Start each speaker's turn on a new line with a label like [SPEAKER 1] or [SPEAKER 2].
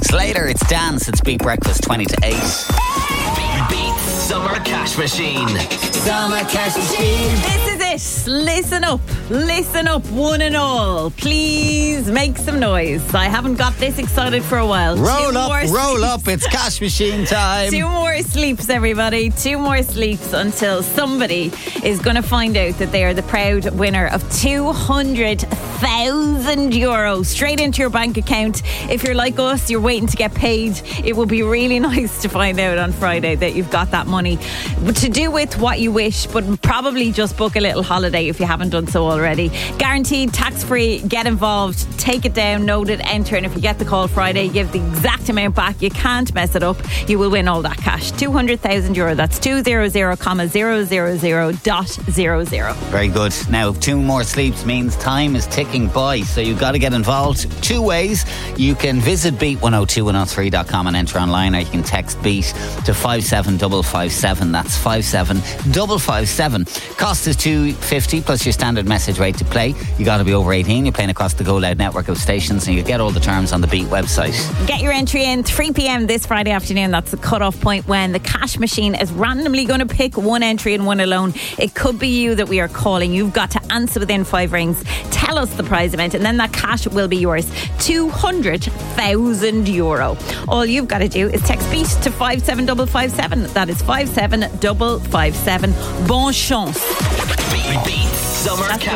[SPEAKER 1] weeks later, it's Dance. It's Beat Breakfast 20 to 8.
[SPEAKER 2] Beat Summer Cash Machine.
[SPEAKER 3] Summer Cash Machine.
[SPEAKER 4] This is it. Listen up, one and all. Please make some noise. I haven't got this excited for a while.
[SPEAKER 1] Roll up. It's Cash Machine time.
[SPEAKER 4] 2 more sleeps, everybody. 2 more sleeps until somebody is going to find out that they are the proud winner of €200,000 straight into your bank account. If you're like us, you're waiting to get paid. It will be really nice to find out on Friday that you've got that money to do with what you wish, but probably just book a little holiday if you haven't done so already. Guaranteed, tax-free. Get involved, take it down, note it, enter, and if you get the call Friday, give the exact amount back. You can't mess it up. You will win all that cash. €200,000. That's 200,000.00.
[SPEAKER 1] Very good. Now, 2 more sleeps means time is ticking by, so you've got to get involved 2 ways. You can visit beat102103.com and enter online, or you can text beat to 57557. That's 57557. Cost is $2.50 plus your standard message rate to play. You got to be over 18. You're playing across the Go Loud network of stations, and you get all the terms on the Beat website.
[SPEAKER 4] Get your entry in 3 p.m. this Friday afternoon. That's the cut-off point when the cash machine is randomly going to pick one entry and one alone. It could be you that we are calling. You've got to answer within 5 rings. Tell us the prize amount, and then that cash will be yours. €200,000. All you've got to do is text BEAT to 57557. That is 57557. Bon chance.
[SPEAKER 2] Beat Summer Cash